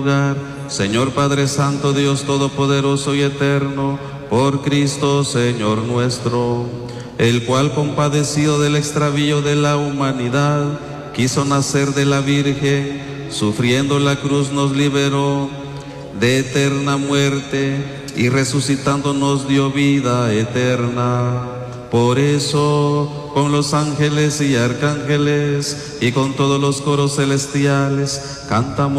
Señor Padre Santo, Dios Todopoderoso y Eterno, por Cristo Señor nuestro, el cual, compadecido del extravío de la humanidad, quiso nacer de la Virgen, sufriendo la cruz nos liberó de eterna muerte y resucitando nos dio vida eterna. Por eso, con los ángeles y arcángeles y con todos los coros celestiales, cantamos